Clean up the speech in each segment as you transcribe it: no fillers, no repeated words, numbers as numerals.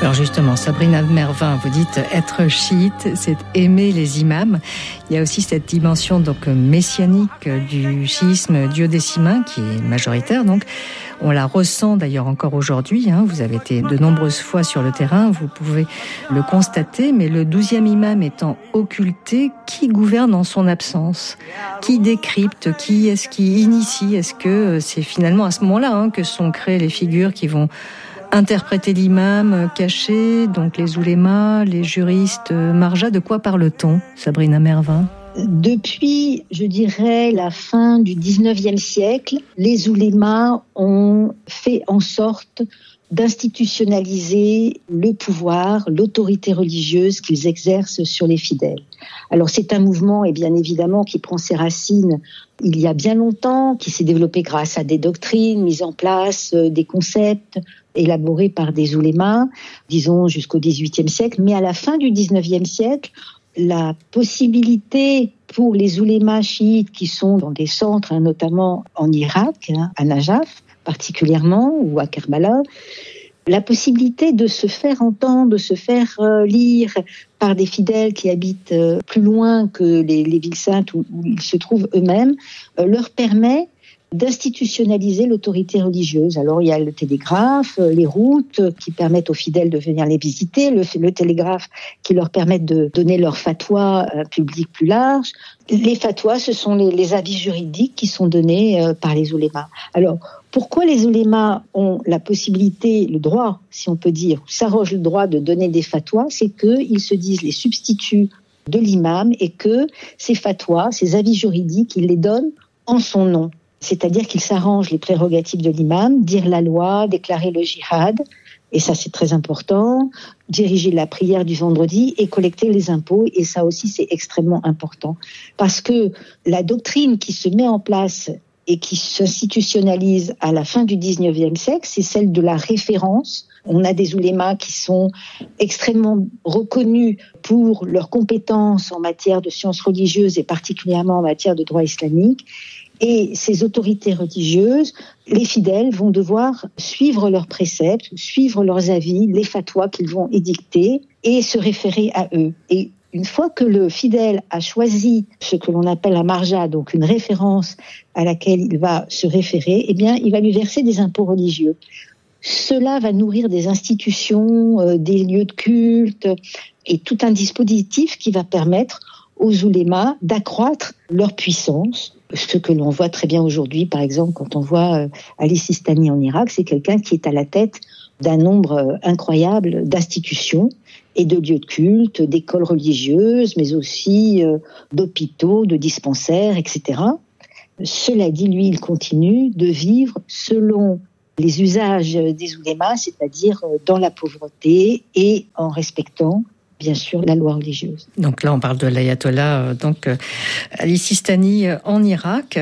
Alors justement, Sabrina Mervin, vous dites être chiite, c'est aimer les imams. Il y a aussi cette dimension donc messianique du chiisme duodécimain qui est majoritaire. Donc, on la ressent d'ailleurs encore aujourd'hui. Vous avez été de nombreuses fois sur le terrain, vous pouvez le constater. Mais le 12e imam étant occulté, qui gouverne en son absence ? Qui décrypte ? Qui est-ce qui initie ? Est-ce que c'est finalement à ce moment-là que sont créées les figures qui vont interpréter l'imam caché, donc les oulémas, les juristes marja? De quoi parle-t-on, Sabrina Mervin ? Depuis, je dirais, la fin du 19e siècle, les oulémas ont fait en sorte d'institutionnaliser le pouvoir, l'autorité religieuse qu'ils exercent sur les fidèles. Alors c'est un mouvement, et bien évidemment, qui prend ses racines il y a bien longtemps, qui s'est développé grâce à des doctrines mises en place, des concepts élaborés par des oulémas, disons jusqu'au XVIIIe siècle. Mais à la fin du XIXe siècle, la possibilité pour les oulémas chiites qui sont dans des centres, notamment en Irak, à Najaf particulièrement, ou à Kerbala, la possibilité de se faire entendre, de se faire lire par des fidèles qui habitent plus loin que les villes saintes où ils se trouvent eux-mêmes, leur permet d'institutionnaliser l'autorité religieuse. Alors il y a le télégraphe, les routes qui permettent aux fidèles de venir les visiter, le télégraphe qui leur permet de donner leur fatwa à un public plus large. Les fatwas, ce sont les avis juridiques qui sont donnés par les oulémas. Alors pourquoi les oulémas ont la possibilité, le droit, si on peut dire, s'arrogent le droit de donner des fatwas, c'est qu'ils se disent les substituts de l'imam et que ces fatwas, ces avis juridiques, ils les donnent en son nom. C'est-à-dire qu'ils s'arrangent les prérogatives de l'imam, dire la loi, déclarer le djihad, et ça c'est très important, diriger la prière du vendredi et collecter les impôts, et ça aussi c'est extrêmement important. Parce que la doctrine qui se met en place et qui s'institutionnalise à la fin du 19e siècle, c'est celle de la référence. On a des oulémas qui sont extrêmement reconnus pour leurs compétences en matière de sciences religieuses et particulièrement en matière de droit islamique. Et ces autorités religieuses, les fidèles vont devoir suivre leurs préceptes, suivre leurs avis, les fatwas qu'ils vont édicter et se référer à eux. Et une fois que le fidèle a choisi ce que l'on appelle un marja, donc une référence à laquelle il va se référer, eh bien, il va lui verser des impôts religieux. Cela va nourrir des institutions, des lieux de culte et tout un dispositif qui va permettre aux oulémas d'accroître leur puissance. Ce que l'on voit très bien aujourd'hui, par exemple, quand on voit Ali Sistani en Irak, c'est quelqu'un qui est à la tête d'un nombre incroyable d'institutions et de lieux de culte, d'écoles religieuses, mais aussi d'hôpitaux, de dispensaires, etc. Cela dit, lui, il continue de vivre selon les usages des oulémas, c'est-à-dire dans la pauvreté et en respectant bien sûr la loi religieuse. Donc là, on parle de l'ayatollah, Ali Sistani en Irak.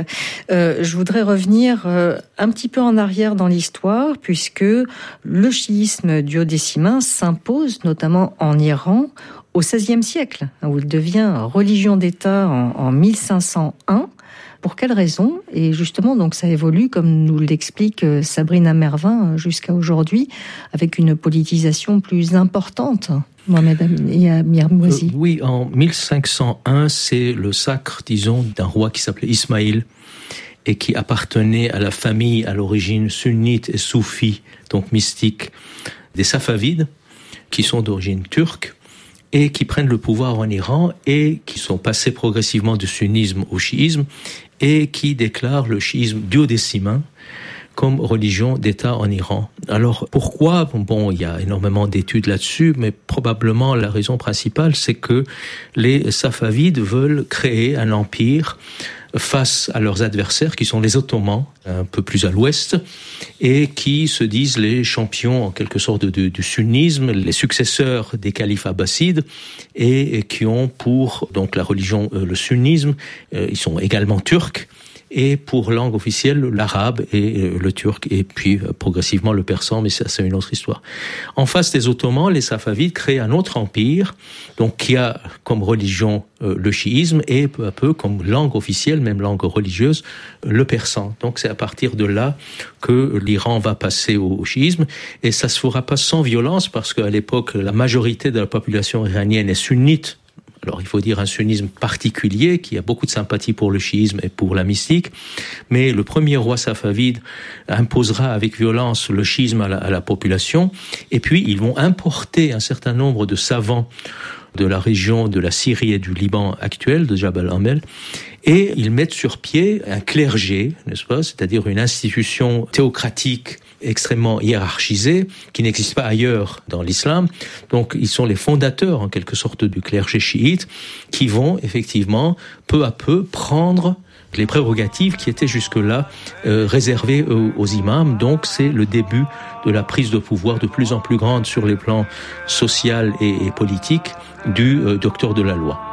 Je voudrais revenir un petit peu en arrière dans l'histoire, puisque le chiisme duodécimain s'impose notamment en Iran au XVIe siècle, où il devient religion d'État en 1501. Pour quelle raison ? Et justement, donc ça évolue, comme nous l'explique Sabrina Mervin, jusqu'à aujourd'hui, avec une politisation plus importante. Mohamed Amir Mouazi. Oui, en 1501, c'est le sacre, disons, d'un roi qui s'appelait Ismaïl et qui appartenait à la famille à l'origine sunnite et soufie, donc mystique, des Safavides, qui sont d'origine turque et qui prennent le pouvoir en Iran et qui sont passés progressivement du sunnisme au chiisme et qui déclarent le chiisme duodécimain comme religion d'État en Iran. Alors pourquoi ? Bon, il y a énormément d'études là-dessus, mais probablement la raison principale, c'est que les Safavides veulent créer un empire face à leurs adversaires qui sont les Ottomans, un peu plus à l'ouest, et qui se disent les champions en quelque sorte du sunnisme, les successeurs des califes abbassides, et qui ont pour donc la religion le sunnisme, ils sont également turcs, et pour langue officielle l'arabe et le turc, et puis progressivement le persan, mais ça c'est une autre histoire. En face des Ottomans, les Safavides créent un autre empire, donc qui a comme religion le chiisme et peu à peu comme langue officielle, même langue religieuse, le persan. Donc c'est à partir de là que l'Iran va passer au chiisme, et ça se fera pas sans violence, parce qu'à l'époque la majorité de la population iranienne est sunnite. Alors, il faut dire un sunnisme particulier qui a beaucoup de sympathie pour le chiisme et pour la mystique. Mais le premier roi safavide imposera avec violence le chiisme à la population. Et puis, ils vont importer un certain nombre de savants de la région de la Syrie et du Liban actuel, de Jabal Amel. Et ils mettent sur pied un clergé, n'est-ce pas? C'est-à-dire une institution théocratique extrêmement hiérarchisée, qui n'existe pas ailleurs dans l'islam. Donc, ils sont les fondateurs, en quelque sorte, du clergé chiite, qui vont, effectivement, peu à peu, prendre les prérogatives qui étaient jusque-là réservées aux imams. Donc, c'est le début de la prise de pouvoir de plus en plus grande sur les plans social et politique du docteur de la loi.